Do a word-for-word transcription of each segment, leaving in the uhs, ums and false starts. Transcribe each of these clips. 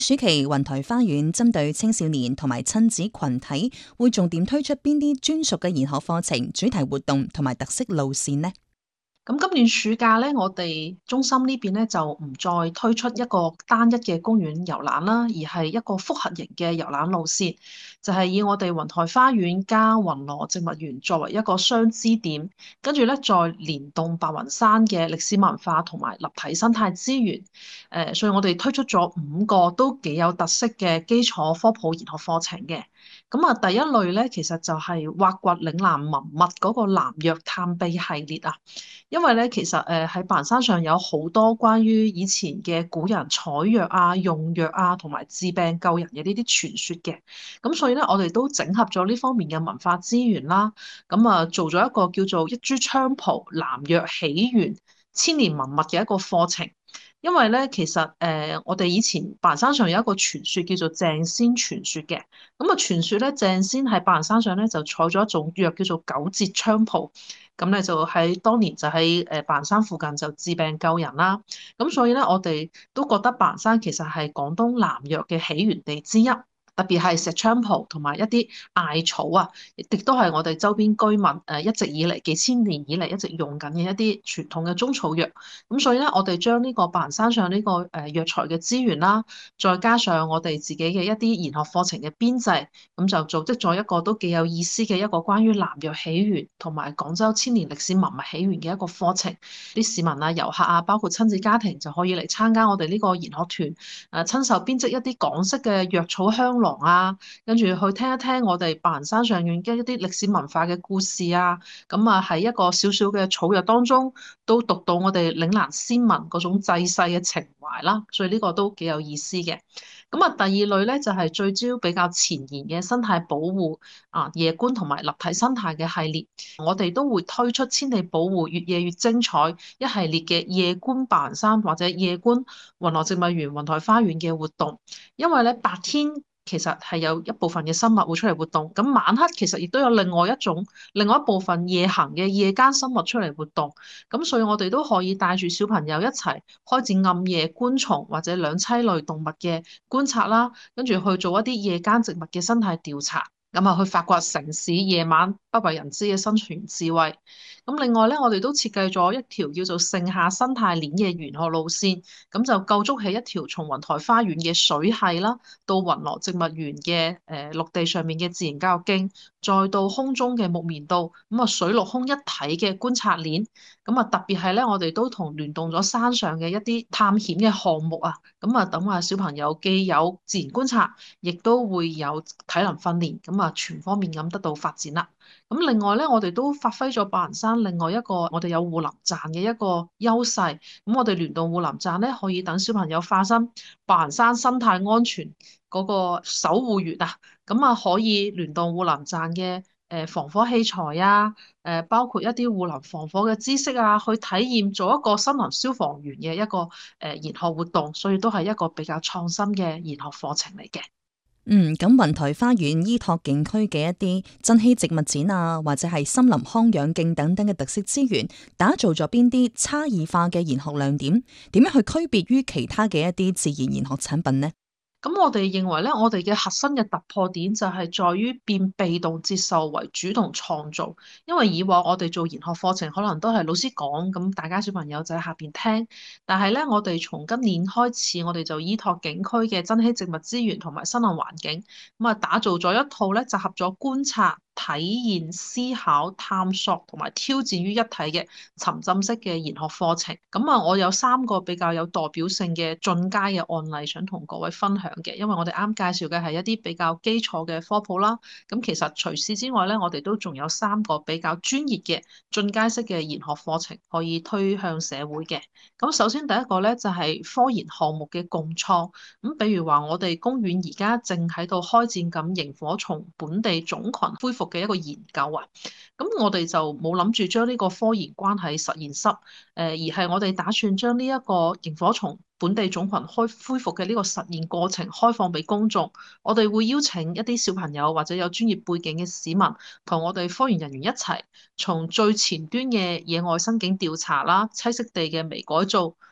暑期雲台花園針對青少年同埋親子群體，會重點推出邊啲專屬嘅研學課程、主題活動同埋特色路線呢？ 咁今年暑假咧，我哋中心呢邊咧就唔再推出一個單一嘅公園遊覽啦，而係一個複合型嘅遊覽路線，就係以我哋雲台花園加雲羅植物園作為一個雙支點，跟住咧再連動白雲山嘅歷史文化同埋立體生態資源。誒，所以我哋推出咗五個都幾有特色嘅基礎科普研學課程嘅。咁啊，第一類咧，其實就係挖掘嶺南文物嗰個南藥探秘系列啊。因為咧，其實誒喺白雲山上有好多關於以前嘅古人採藥啊、用藥啊，同埋治病救人嘅呢啲傳說嘅。咁所以咧，我哋都整合咗呢方面嘅文化資源啦。咁啊，做咗一個叫做一株菖蒲南藥起源千年文物嘅一個課程。因為咧，其實誒、呃，我哋以前白雲山上有一個傳說叫做鄭仙傳說嘅。咁啊，傳說咧，鄭仙喺白雲山上咧就採咗一種藥叫做九節菖蒲。咁咧就喺當年就喺誒白雲山附近就治病救人啦。咁所以咧，我哋都覺得白雲山其實係廣東南藥嘅起源地之一。特別係石菖蒲同埋一啲艾草啊，亦都係我哋周邊居民誒一直以嚟幾千年以嚟一直用緊嘅一啲傳統嘅中草藥。咁所以咧，我哋將呢個白雲山上呢個誒藥材嘅資源啦，再加上我哋自己嘅一啲研學課程嘅編製，咁就組織咗一個都幾有意思嘅一個關於南藥起源同埋廣州千年歷史文物起源嘅一個課程。啲市民啊、遊客啊，包括親子家庭就可以嚟參加我哋呢個研學團，誒親手編織一啲港式嘅藥草香囊啊，跟住去聽一聽我哋白雲山上面嘅一啲歷史文化嘅故事啊。咁啊喺一個小小嘅草藥當中，都讀到我哋嶺南先民嗰種濟世嘅情懷啦。所以呢個都幾有意思嘅。咁啊，第二類咧就係聚焦比較前沿嘅生態保護啊、夜觀同埋立體生態嘅系列，我哋都會推出千里保護越夜越精彩一系列嘅夜觀白雲山或者夜觀雲羅植物園、雲台花園嘅活動。因為咧白天其實係有一部分嘅生物會出嚟活動，咁晚黑其實亦都有另外一種、另外一部分夜行嘅夜間生物出嚟活動。咁所以我哋都可以帶住小朋友一齊開展暗夜觀蟲或者兩棲類動物嘅觀察啦，跟住去做一啲夜間植物嘅生態調查，咁啊去發掘城市夜晚不為人知嘅生存智慧。咁另外咧，我哋都設計咗一條叫做盛夏生態鏈嘅玄學路線，咁就構築起一條從雲台花園嘅水系啦，到雲羅植物園嘅誒陸地上面嘅自然教育徑，再到空中嘅木棉道，咁啊水陸空一體嘅觀察鏈。咁啊特別係咧，我哋都同聯動咗山上嘅一啲探險嘅項目啊，咁啊等啊小朋友既有自然觀察，亦都會有體能訓練，咁啊全方面咁得到發展啦。咁另外咧，我哋都發揮咗白雲山另外一個我哋有護林站嘅一個優勢。咁我哋聯動護林站咧，可以等小朋友化身白雲山生態安全嗰個守護員啊，咁啊可以聯動護林站嘅誒防火器材啊，誒包括一啲護林防火嘅知識啊，去體驗做一個森林消防員嘅一個誒研學活動，所以都係一個比較創新嘅研學課程嚟嘅。 嗯，咁雲台花園依託景區嘅一啲珍稀植物展啊，或者係森林康養徑等等嘅特色資源，打造咗邊啲差異化嘅研學亮點？點樣去區別於其他嘅一啲自然研學產品呢？ 咁我哋認為咧，我哋嘅核心嘅突破點就係在於變被動接受為主動創造。因為以往我哋做研學課程，可能都係老師講，咁大家小朋友就喺下邊聽。但係咧，我哋從今年開始，我哋就依託景區嘅珍稀植物資源同埋森林環境，咁啊打造咗一套咧，集合咗觀察、體驗、思考、探索同埋挑戰於一體嘅沉浸式嘅研學課程。咁啊，我有三個比較有代表性嘅進階嘅案例，想同各位分享嘅。因為我哋啱介紹嘅係一啲比較基礎嘅科普啦。咁其實除此之外咧，我哋都仲有三個比較專業嘅進階式嘅研學課程可以推向社會嘅。咁首先第一個咧就係科研項目嘅共創。咁比如話，我哋公園而家正喺度開展緊螢火蟲本地種群恢復嘅一個研究啊。咁我哋就冇諗住將呢個科研關喺實驗室，誒而係我哋打算將呢一個螢火蟲本地種群開恢復嘅呢個實驗過程開放俾公眾。我哋會邀請一啲小朋友或者有專業背景嘅市民，同我哋科研人員一齊，從最前端嘅野外生境調查啦、棲息地嘅微改造，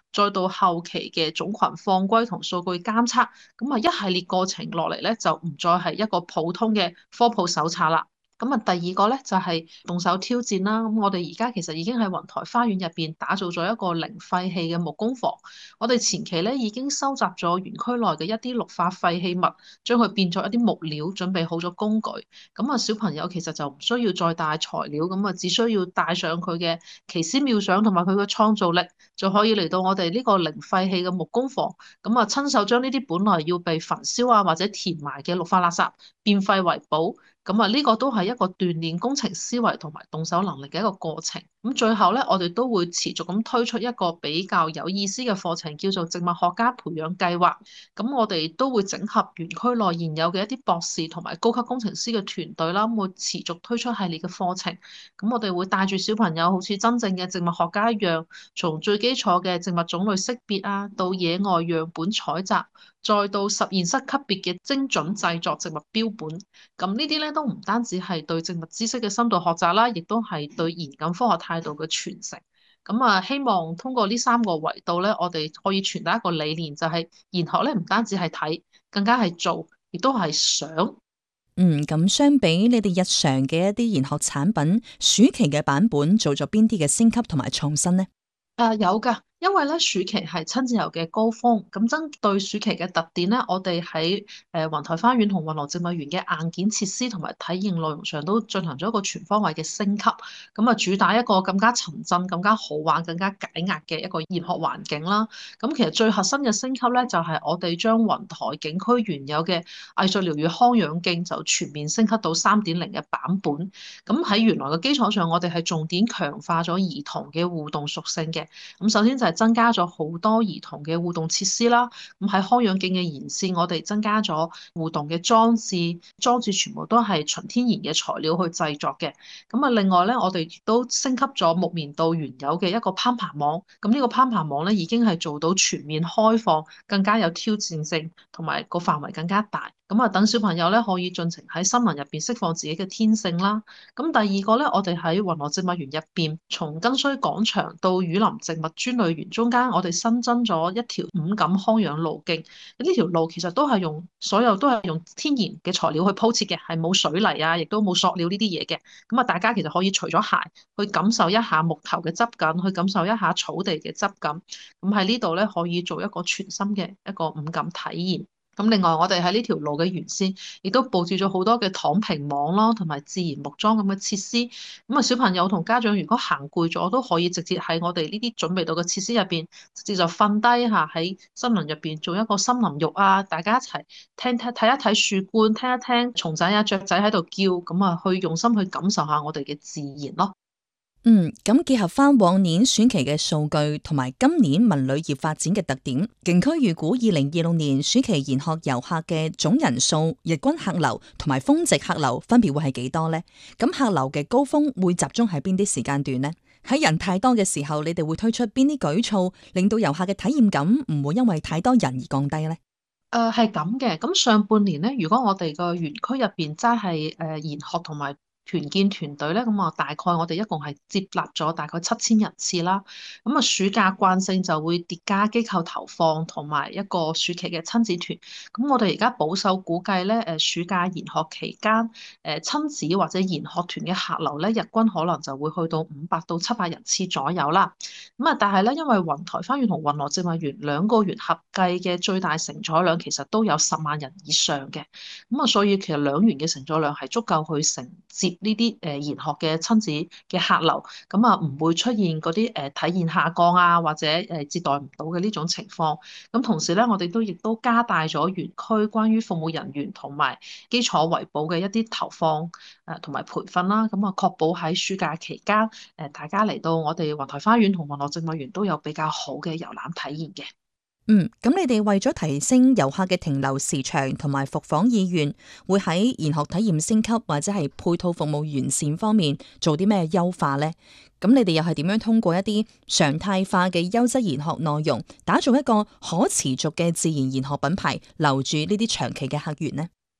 再到後期嘅種群放歸同數據監測，咁啊一系列過程落嚟咧，就唔再係一個普通嘅科普手冊啦。咁啊，第二個咧就係動手挑戰啦。咁我哋而家其實已經喺雲台花園入邊打造咗一個零廢棄嘅木工房。我哋前期咧已經收集咗園區內嘅一啲綠化廢棄物，將佢變作一啲木料，準備好咗工具。咁啊，小朋友其實就唔需要再帶材料，咁啊，只需要帶上佢嘅奇思妙想同埋佢嘅創造力，就可以嚟到我哋呢個零廢棄嘅木工房。咁啊，親手將呢啲本來要被焚燒啊或者填埋嘅綠化垃圾變廢為寶。咁啊，呢個都係一個鍛鍊工程思維同埋動手能力嘅一個過程。咁最後咧，我哋都會持續咁推出一個比較有意思嘅課程，叫做植物學家培養計劃。咁我哋都會整合園區內現有嘅一啲博士同埋高級工程師嘅團隊啦，會持續推出系列嘅課程。咁我哋會帶住小朋友，好似真正嘅植物學家一樣，從最基礎嘅植物種類識別啊，到野外樣本採集，再到實驗室級別嘅精準製作植物標本。咁呢啲咧都唔單止係對植物知識嘅深度學習啦，亦都係對嚴謹科學態度嘅傳承。咁啊，希望通過呢三個維度咧，我哋可以傳達一個理念，就係研學咧唔單止係睇，更加係做，亦都係想。 嗯，咁相比你哋日常嘅一啲研學產品，暑期嘅版本做咗邊啲嘅升級同埋創新呢？ 誒、呃、有㗎，因為咧暑期係親子遊嘅高峰，咁針對暑期嘅特點咧，我哋喺誒雲台花園同雲樂植物園嘅硬件設施同埋體驗內容上都進行咗一個全方位嘅升級，咁啊主打一個更加沉浸、更加好玩、更加解壓嘅一個研學環境啦。咁其實最核心嘅升級咧，就係、是、我哋將雲台景區原有嘅藝術療癒康養徑就全面升級到三點零嘅版本。咁喺原來嘅基礎上，我哋係重點強化咗兒童嘅互動屬性嘅。咁首先就係增加咗好多兒童嘅互動設施啦。咁喺康養徑嘅沿線，我哋增加咗互動嘅裝置，裝置全部都係純天然嘅材料去製作嘅。咁啊，另外咧，我哋亦都升級咗木棉道原有嘅一個攀爬網。咁呢個攀爬網咧，已經係做到全面開放，更加有挑戰性，同埋個範圍更加大。咁啊，等小朋友咧可以盡情喺森林入邊釋放自己嘅天性啦。咁第二個咧，我哋喺雲樂植物園入邊，從根須廣場到雨林植物專類園中間，我哋新增咗一條五感康養路徑。呢條路其實都係用所有都係用天然嘅材料去鋪設嘅，係冇水泥啊，亦都冇塑料呢啲嘢嘅。咁啊，大家其實可以除咗鞋，去感受一下木頭嘅質感，去感受一下草地嘅質感。咁喺呢度咧，可以做一個全新嘅一個五感體驗。咁另外，我哋喺呢條路嘅沿線，亦都佈置咗好多嘅躺平網咯，同埋自然木樁咁嘅設施。咁啊，小朋友同家長如果行攰咗，都可以直接喺我哋呢啲準備到嘅設施入邊，直接就瞓低下喺森林入邊做一個森林浴啊！大家一齊聽聽睇一睇樹冠，聽一聽蟲仔啊、雀仔喺度叫，咁啊，去用心去感受下我哋嘅自然咯。 嗯，咁結合翻往年暑期嘅數據同埋今年文旅業發展嘅特點，景區預估二零二六年暑期研學遊客嘅總人數、日均客流同埋峰值客流分別會係幾多呢？咁客流嘅高峰會集中喺邊啲時間段呢？喺人太多嘅時候，你哋會推出邊啲舉措，令到遊客嘅體驗感唔會因為太多人而降低呢？ 誒係咁嘅，咁上半年咧，如果我哋個園區入邊齋係誒研學同埋團建團隊咧，咁啊大概我哋一共係接納咗大概七千人次啦。咁啊暑假慣性就會疊加機構投放同埋一個暑期嘅親子團。咁我哋而家保守估計咧，誒暑假研學期間誒親子或者研學團嘅客流咧，日均可能就會去到五百到七百人次左右啦。咁啊，但係咧，因為雲台花園同雲樂植物園兩個園合計嘅最大承載量其實都有十萬人以上嘅。咁啊，所以其實兩園嘅承載量係足夠去承接呢啲誒研學嘅親子嘅客流，咁啊唔會出現嗰啲誒體驗下降啊，或者誒接待唔到嘅呢種情況。咁同時咧，我哋都亦都加大咗園區關於服務人員同埋基礎維保嘅一啲投放誒同埋培訓啦。咁啊，確保喺暑假期間誒大家嚟到我哋雲台花園同雲樂植物園都有比較好嘅遊覽體驗嘅。 嗯，咁你哋為咗提升遊客嘅停留時長同埋復訪意願，會喺研學體驗升級或者係配套服務完善方面做啲咩優化呢？咁你哋又係點樣通過一啲常態化嘅優質研學內容，打造一個可持續嘅自然研學品牌，留住呢啲長期嘅客源呢？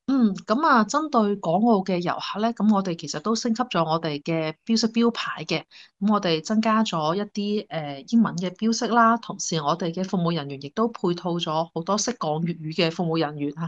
嗯，咁啊，針對港澳嘅遊客咧，咁我哋其實都升級咗我哋嘅標識標牌嘅，咁我哋增加咗一啲誒、呃、英文嘅標識啦，同時我哋嘅服務人員亦都配套咗好多識講粵語嘅服務人員